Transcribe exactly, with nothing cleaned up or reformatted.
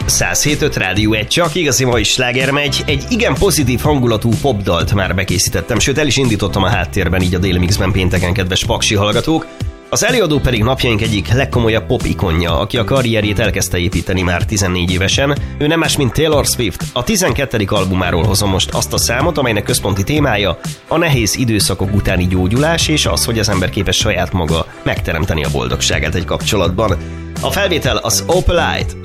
száz hét öt Rádió egy, csak igazi mai sláger megy. Egy igen pozitív hangulatú popdalt már bekészítettem, sőt el is indítottam a háttérben így a Daily Mixben pénteken, kedves paksi hallgatók. Az előadó pedig napjaink egyik legkomolyabb pop ikonja, aki a karrierjét elkezdte építeni már tizennégy évesen. Ő nem más, mint Taylor Swift. A tizenkettedik albumáról hozom most azt a számot, amelynek központi témája a nehéz időszakok utáni gyógyulás, és az, hogy az ember képes saját maga megteremteni a boldogságát egy kapcsolatban. A felvétel az Opalite.